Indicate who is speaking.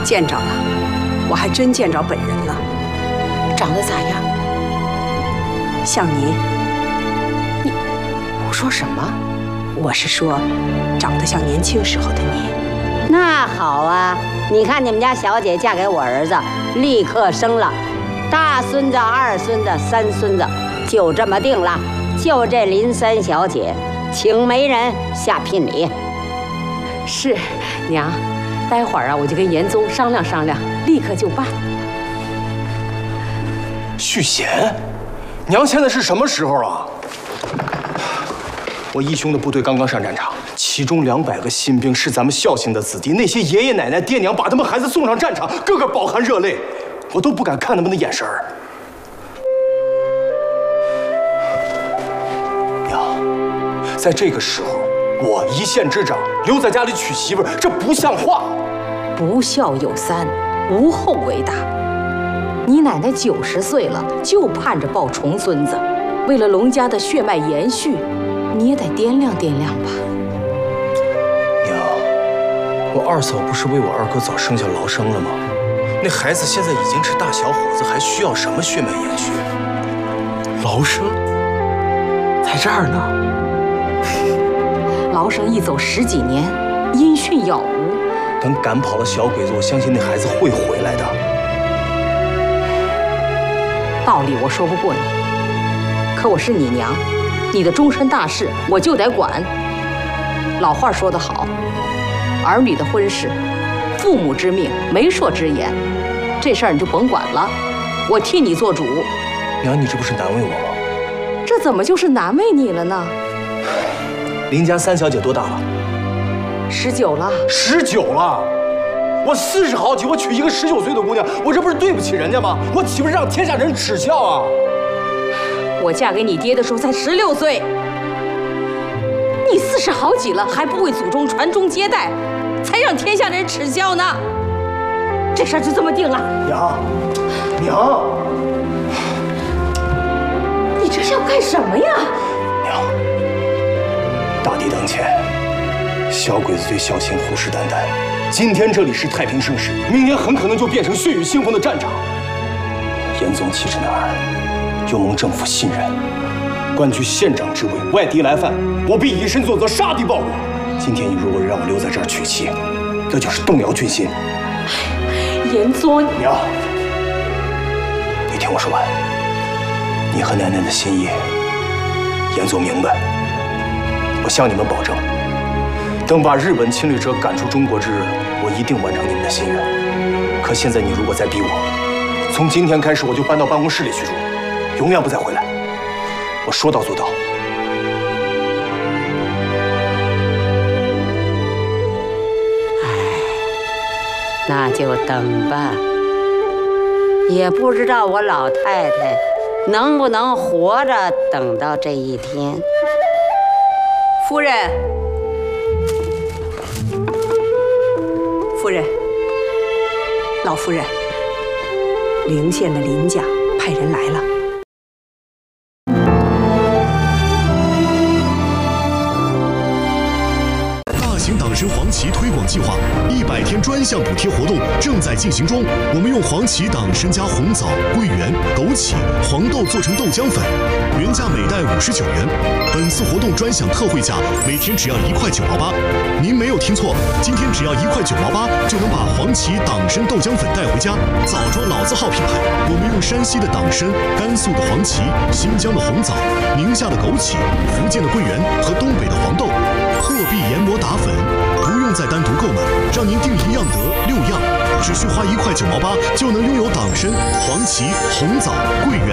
Speaker 1: 见着了，我还真见着本人了。
Speaker 2: 长得咋样？
Speaker 1: 像你。
Speaker 2: 我说什么？
Speaker 1: 我是说，长得像年轻时候的你。
Speaker 3: 那好啊，你看你们家小姐嫁给我儿子，立刻生了大孙子、二孙子、三孙子，就这么定了。就这林三小姐，请媒人下聘礼。
Speaker 2: 是，娘，待会儿啊，我就跟严宗商量商量，立刻就办。
Speaker 4: 续弦，娘现在是什么时候了？我义兄的部队刚刚上战场，其中200个新兵是咱们孝兴的子弟，那些爷爷奶奶、爹娘把他们孩子送上战场，个个饱含热泪，我都不敢看他们的眼神儿。娘，在这个时候，我一县之长留在家里娶媳妇儿，这不像话。
Speaker 2: 不孝有三，无后为大。你奶奶90岁了，就盼着抱重孙子，为了龙家的血脉延续，你也得掂量掂量吧。
Speaker 4: 娘，我二嫂不是为我二哥早生下劳生了吗？那孩子现在已经是大小伙子，还需要什么血脉延续？劳生在这儿呢。
Speaker 2: 劳生一走10几年，音讯杳无。
Speaker 4: 等赶跑了小鬼子，我相信那孩子会回来的。
Speaker 2: 道理我说不过你，可我是你娘，你的终身大事我就得管。老话说得好，儿女的婚事，父母之命，媒妁之言，这事儿你就甭管了，我替你做主。
Speaker 4: 娘，你这不是难为我吗？
Speaker 2: 这怎么就是难为你了呢？
Speaker 4: 林家三小姐多大了
Speaker 2: ？19了。
Speaker 4: 19了？我40好几，我娶一个19岁的姑娘，我这不是对不起人家吗？我岂不是让天下人耻笑啊？
Speaker 2: 我嫁给你爹的时候才16岁，你40好几了，还不为祖宗传宗接代，才让天下人耻笑呢。这事儿就这么定了。
Speaker 4: 娘，
Speaker 2: 你这是要干什么呀？
Speaker 4: 娘，大敌当前，小鬼子对孝兴虎视眈眈。今天这里是太平盛世，明天很可能就变成血雨腥风的战场。严嵩气质男儿，又蒙政府信任，官居县长之位，外敌来犯，我必以身作则，杀敌报国。今天你如果让我留在这儿娶妻，那就是动摇军心。
Speaker 2: 严嵩，
Speaker 4: 娘，你听我说完。你和奶奶的心意，严嵩明白。我向你们保证，等把日本侵略者赶出中国之日，我一定完成你们的心愿。可现在你如果再逼我，从今天开始我就搬到办公室里去住，永远不再回来。我说到做到。
Speaker 3: 那就等吧，也不知道我老太太能不能活着等到这一天。
Speaker 1: 夫人，夫人，老夫人，陵县的林家派人来了。
Speaker 5: 党参黄芪推广计划100天专项补贴活动正在进行中。我们用黄芪、党参加红枣、桂圆、枸杞、黄豆做成豆浆粉，原价每袋59元。本次活动专享特惠价，每天只要1块9毛8。您没有听错，今天只要1块9毛8就能把黄芪、党参豆浆粉带回家。枣庄老字号品牌，我们用山西的党参、甘肃的黄芪、新疆的红枣、宁夏的枸杞、福建的桂圆和东北的黄豆，破壁研磨打粉。不用再单独购买，让您订1样得6样，只需花1块9毛8就能拥有党参、黄芪、红枣、桂圆。